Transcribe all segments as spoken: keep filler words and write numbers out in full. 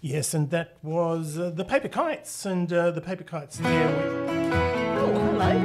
Yes, and that was uh, the Paper Kites, and uh, the Paper Kites there with... Oh, hello.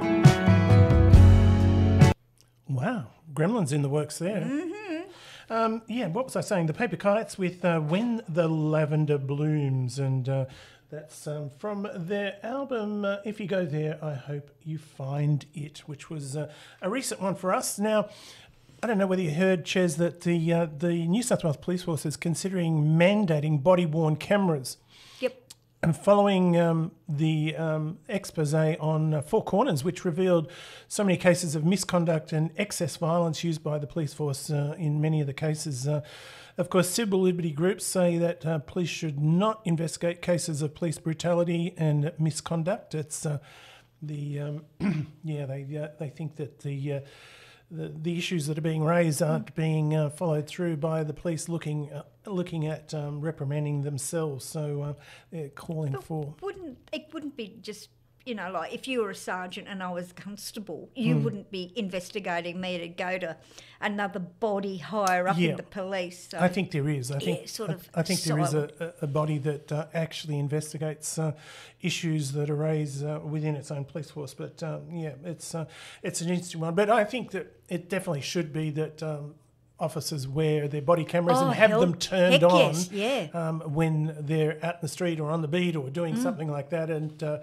Wow, Gremlins in the works there. Mm-hmm. Um, yeah, what was I saying? The Paper Kites with uh, When the Lavender Blooms, and uh, that's um, from their album, uh, If You Go There, I Hope You Find It, which was uh, a recent one for us. Now, I don't know whether you heard, Ches, that the uh, the New South Wales Police Force is considering mandating body-worn cameras. Yep. And following um, the um, expose on uh, Four Corners, which revealed so many cases of misconduct and excess violence used by the police force uh, in many of the cases, uh, of course, civil liberty groups say that uh, police should not investigate cases of police brutality and misconduct. It's uh, the um, yeah they uh, they think that the uh, The, the issues that are being raised aren't being uh, followed through by the police looking uh, looking at um, reprimanding themselves. So uh, they're calling But for... Wouldn't it wouldn't be just, you know, like if you were a sergeant and I was a constable, you Mm. wouldn't be investigating me to go to another body higher up Yeah. in the police. So I think there is. I think yeah, sort of I, I think there is a, silent. a a body that uh, actually investigates uh, issues that are raised uh, within its own police force. But um, yeah, it's uh, it's an interesting one. But I think that it definitely should be that um, officers wear their body cameras Oh, and have hell- them turned heck on yes, yeah. um, when they're out in the street or on the beat or doing Mm. something like that. And uh,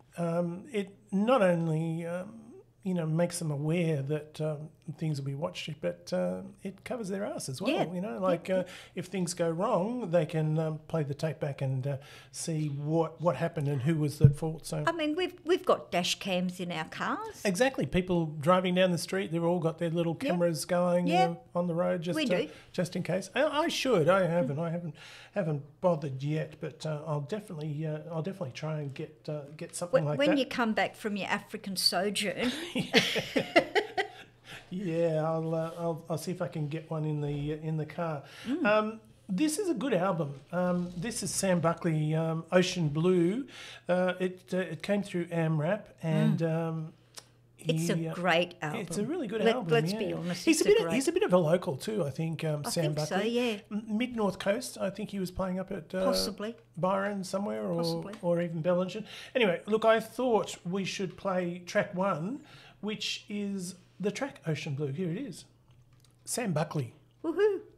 um, it not only um, you know makes them aware that um, things will be watched, but uh, it covers their ass as well. Yeah. You know, like uh, if things go wrong, they can um, play the tape back and uh, see what what happened and who was at fault. So I mean, we've we've got dash cams in our cars. exactly, people driving down the street, they've all got their little cameras going Yeah. uh, on the road, just We uh, do. just in case. I, I should. I haven't. I haven't haven't bothered yet, but uh, I'll definitely uh, I'll definitely try and get uh, get something When, like when that. you come back from your African sojourn, Yeah, I'll, uh, I'll I'll see if I can get one in the in the car. Mm. Um, this is a good album. Um, this is Sam Buckley, um, Ocean Blue. Uh, it uh, it came through AMRAP, and um, it's he, a uh, great album. It's a really good Let- album. Let's yeah. be honest, He's it's a bit. a great. He's a bit of a local too. I think um, I Sam think so, Buckley. yeah. Mid North Coast. I think he was playing up at uh, Possibly. Byron somewhere, or Possibly. or even Bellingen. Anyway, look, I thought we should play track one, which is the track Ocean Blue. Here it is. Sam Buckley. Woohoo!